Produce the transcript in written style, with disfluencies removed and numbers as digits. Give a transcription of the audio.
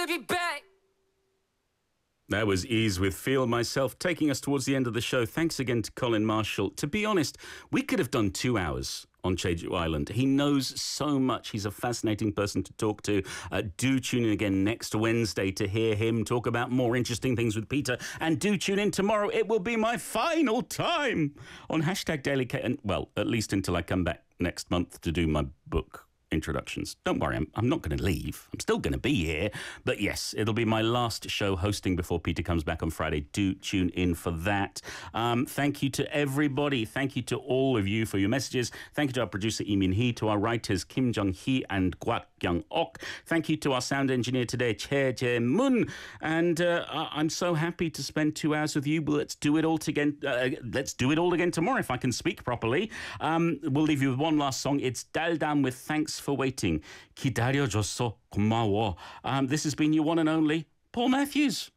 wanna be back. That was Ease with Feel Myself, taking us towards the end of the show. Thanks again to Colin Marshall. To be honest, we could have done 2 hours on Jeju Island. He knows so much. He's a fascinating person to talk to. Do tune in again next Wednesday to hear him talk about more interesting things with Peter. And do tune in tomorrow. It will be my final time on #Daily K. And, well, at least until I come back next month to do my book introductions. Don't worry, I'm not going to leave. I'm still going to be here. But yes, it'll be my last show hosting before Peter comes back on Friday. Do tune in for that. Thank you to everybody. Thank you to all of you for your messages. Thank you to our producer, Lee Min-hee, to our writers, Kim Jung-hee and Kwak Kyung-ok. Thank you to our sound engineer today, Choi Jae-moon. And I'm so happy to spend 2 hours with you. Let's do it all again. Let's do it all again tomorrow if I can speak properly. We'll leave you with one last song. It's Daldam with Thanks for Waiting. 기다려줬어 고마워. This has been your one and only Paul Matthews.